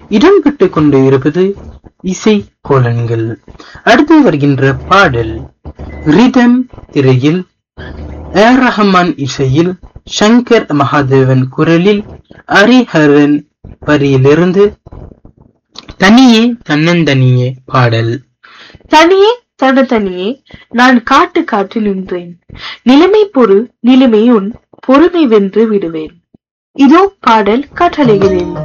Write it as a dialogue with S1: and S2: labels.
S1: இடம்பெற்றுக் கொண்டு இருப்பது இசை கோலன்கள். அடுத்து வருகின்ற பாடல் ரிதம் திரையில் ஏர் ரஹ்மான் இசையில் சங்கர் மகாதேவன் குரலில் ஹரிஹரன் வரியிலிருந்து தனியே தன்னந்தனியே பாடல்.
S2: தனியே தனியே நான் காட்டு காட்டு நின்றேன், நிலைமை பொறு நிலைமை உன் பொறுமை வென்று விடுவேன். இதோ பாடல் கட்டளைகளில்.